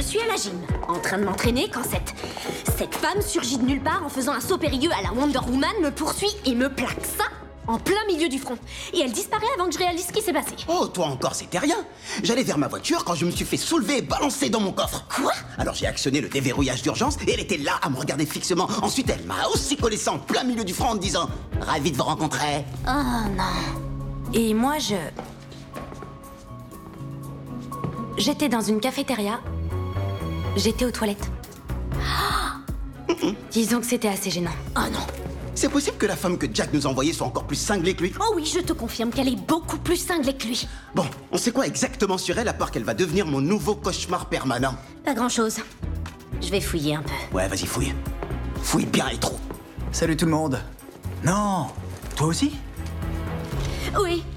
suis à la gym, en train de m'entraîner quand cette femme surgit de nulle part en faisant un saut périlleux à la Wonder Woman, me poursuit et me plaque ça en plein milieu du front. Et elle disparaît avant que je réalise ce qui s'est passé. Oh, toi encore, c'était rien. J'allais vers ma voiture quand je me suis fait soulever et balancer dans mon coffre. Quoi? Alors j'ai actionné le déverrouillage d'urgence et elle était là à me regarder fixement. Ensuite, elle m'a aussi collé ça en plein milieu du front en me disant « Ravi de vous rencontrer ». Oh non. Et moi, J'étais dans une cafétéria. J'étais aux toilettes. Disons que c'était assez gênant. Oh non. C'est possible que la femme que Jack nous a envoyée soit encore plus cinglée que lui? Oh oui, je te confirme qu'elle est beaucoup plus cinglée que lui. Bon, on sait quoi exactement sur elle à part qu'elle va devenir mon nouveau cauchemar permanent? Pas grand-chose. Je vais fouiller un peu. Ouais, vas-y, fouille. Fouille bien les trous. Salut tout le monde. Non, toi aussi? Oui.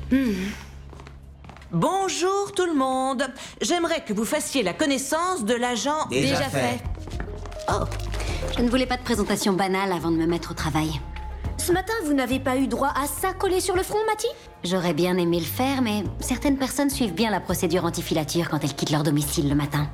Bonjour tout le monde. J'aimerais que vous fassiez la connaissance de l'agent... Déjà fait. Oh, je ne voulais pas de présentation banale avant de me mettre au travail. Ce matin, vous n'avez pas eu droit à ça collé sur le front, Matty? J'aurais bien aimé le faire, mais certaines personnes suivent bien la procédure anti-filature quand elles quittent leur domicile le matin.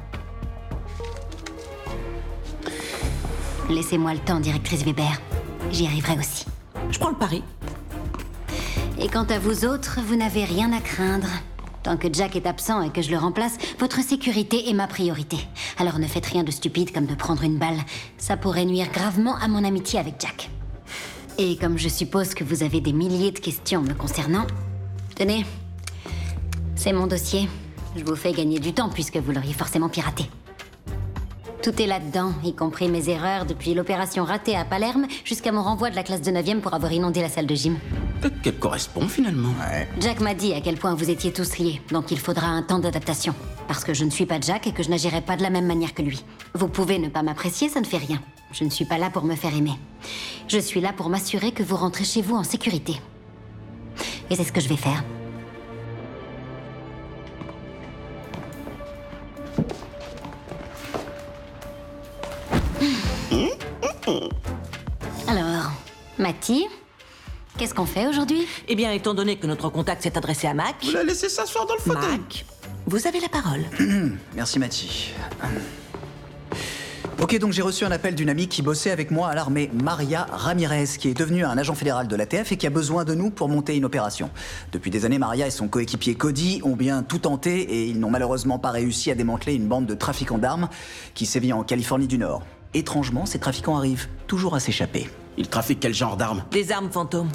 Laissez-moi le temps, directrice Weber. J'y arriverai aussi. Je prends le pari. Et quant à vous autres, vous n'avez rien à craindre. Tant que Jack est absent et que je le remplace, votre sécurité est ma priorité. Alors ne faites rien de stupide comme de prendre une balle. Ça pourrait nuire gravement à mon amitié avec Jack. Et comme je suppose que vous avez des milliers de questions me concernant, tenez, c'est mon dossier. Je vous fais gagner du temps puisque vous l'auriez forcément piraté. Tout est là-dedans, y compris mes erreurs depuis l'opération ratée à Palerme jusqu'à mon renvoi de la classe de 9e pour avoir inondé la salle de gym. Peut-être qu'elle correspond finalement. Ouais. Jack m'a dit à quel point vous étiez tous liés, donc il faudra un temps d'adaptation. Parce que je ne suis pas Jack et que je n'agirai pas de la même manière que lui. Vous pouvez ne pas m'apprécier, ça ne fait rien. Je ne suis pas là pour me faire aimer. Je suis là pour m'assurer que vous rentrez chez vous en sécurité. Et c'est ce que je vais faire. Alors, Matty, qu'est-ce qu'on fait aujourd'hui? Eh bien, étant donné que notre contact s'est adressé à Mac... Vous la laissez s'asseoir dans le fauteuil. Mac, vous avez la parole. Merci Mathie. Ok, donc j'ai reçu un appel d'une amie qui bossait avec moi à l'armée, Maria Ramirez, qui est devenue un agent fédéral de l'ATF et qui a besoin de nous pour monter une opération. Depuis des années, Maria et son coéquipier Cody ont bien tout tenté et ils n'ont malheureusement pas réussi à démanteler une bande de trafiquants d'armes qui sévit en Californie du Nord. Étrangement, ces trafiquants arrivent toujours à s'échapper. Il trafique quel genre d'armes? Des armes fantômes.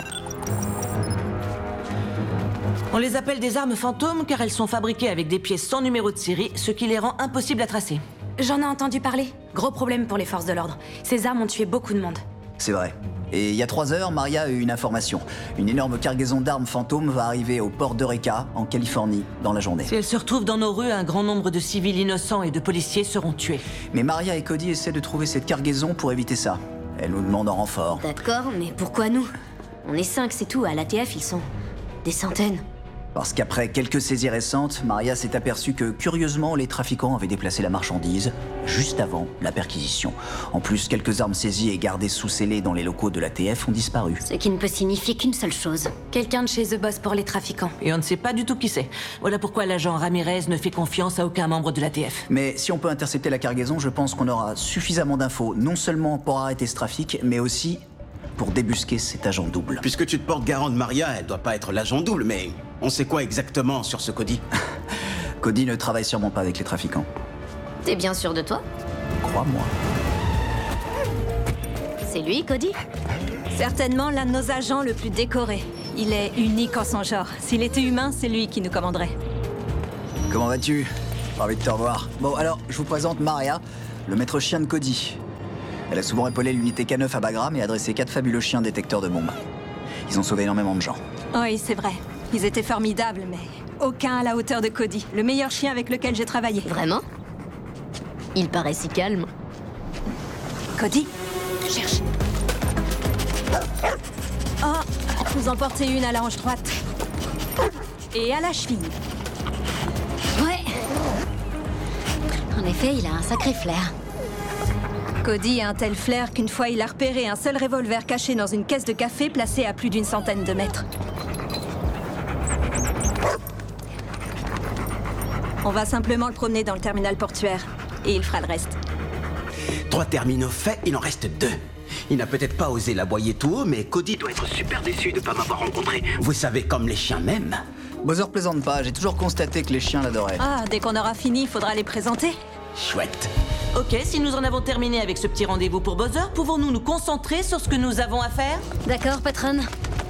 On les appelle des armes fantômes car elles sont fabriquées avec des pièces sans numéro de série, ce qui les rend impossibles à tracer. J'en ai entendu parler. Gros problème pour les forces de l'ordre. Ces armes ont tué beaucoup de monde. C'est vrai. Et il y a 3 heures, Maria a eu une information. Une énorme cargaison d'armes fantômes va arriver au port d'Eureka, en Californie, dans la journée. Si elles se retrouvent dans nos rues, un grand nombre de civils innocents et de policiers seront tués. Mais Maria et Cody essaient de trouver cette cargaison pour éviter ça. Elle nous demande en renfort. D'accord, mais pourquoi nous? On est 5, c'est tout. À l'ATF, ils sont des centaines. Parce qu'après quelques saisies récentes, Maria s'est aperçue que, curieusement, les trafiquants avaient déplacé la marchandise juste avant la perquisition. En plus, quelques armes saisies et gardées sous scellés dans les locaux de l'ATF ont disparu. Ce qui ne peut signifier qu'une seule chose. Quelqu'un de chez eux bosse pour les trafiquants. Et on ne sait pas du tout qui c'est. Voilà pourquoi l'agent Ramirez ne fait confiance à aucun membre de l'ATF. Mais si on peut intercepter la cargaison, je pense qu'on aura suffisamment d'infos, non seulement pour arrêter ce trafic, mais aussi pour débusquer cet agent double. Puisque tu te portes garant de Maria, elle doit pas être l'agent double, mais on sait quoi exactement sur ce Cody? Cody ne travaille sûrement pas avec les trafiquants. T'es bien sûr de toi? Crois-moi. C'est lui, Cody? Certainement l'un de nos agents le plus décoré. Il est unique en son genre. S'il était humain, c'est lui qui nous commanderait. Comment vas-tu? Ravi de te revoir. Bon, alors, je vous présente Maria, le maître chien de Cody. Elle a souvent épaulé l'unité K9 à Bagram et adressé 4 fabuleux chiens détecteurs de bombes. Ils ont sauvé énormément de gens. Oui, c'est vrai. Ils étaient formidables, mais aucun à la hauteur de Cody, le meilleur chien avec lequel j'ai travaillé. Vraiment? Il paraît si calme. Cody, cherche. Oh, vous en portez une à la hanche droite. Et à la cheville. Ouais. En effet, il a un sacré flair. Cody a un tel flair qu'une fois il a repéré un seul revolver caché dans une caisse de café placée à plus d'une centaine de mètres. On va simplement le promener dans le terminal portuaire. et il fera le reste. 3 terminaux faits, il en reste 2. Il n'a peut-être pas osé l'aboyer tout haut, mais Cody doit être super déçu de ne pas m'avoir rencontré. Vous savez, comme les chiens m'aiment. Bowser plaisante pas, j'ai toujours constaté que les chiens l'adoraient. Ah, dès qu'on aura fini, il faudra les présenter. Chouette. Ok, si nous en avons terminé avec ce petit rendez-vous pour Bowser, pouvons-nous nous concentrer sur ce que nous avons à faire? D'accord, patronne.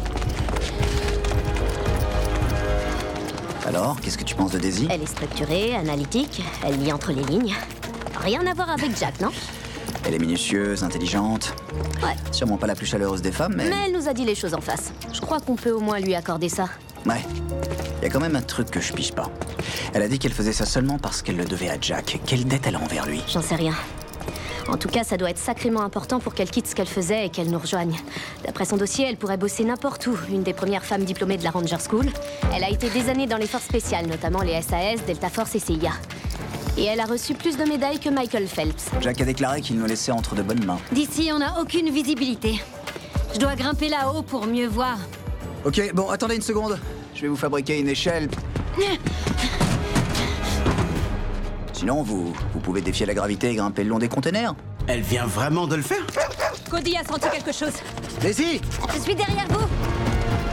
Alors, qu'est-ce que tu penses de Daisy? Elle est structurée, analytique, elle lit entre les lignes. Rien à voir avec Jack, non? Elle est minutieuse, intelligente. Ouais. Sûrement pas la plus chaleureuse des femmes, mais... Mais elle nous a dit les choses en face. Je crois qu'on peut au moins lui accorder ça. Ouais. Il y a quand même un truc que je pige pas. Elle a dit qu'elle faisait ça seulement parce qu'elle le devait à Jack. Quelle dette elle a envers lui? J'en sais rien. En tout cas, ça doit être sacrément important pour qu'elle quitte ce qu'elle faisait et qu'elle nous rejoigne. D'après son dossier, elle pourrait bosser n'importe où. Une des premières femmes diplômées de la Ranger School. Elle a été des années dans les forces spéciales, notamment les SAS, Delta Force et CIA. Et elle a reçu plus de médailles que Michael Phelps. Jack a déclaré qu'il nous laissait entre de bonnes mains. D'ici, on n'a aucune visibilité. Je dois grimper là-haut pour mieux voir. Ok, bon, attendez une seconde. Je vais vous fabriquer une échelle. Sinon, vous pouvez défier la gravité et grimper le long des containers. Elle vient vraiment de le faire? Cody a senti quelque chose. Daisy! Je suis derrière vous.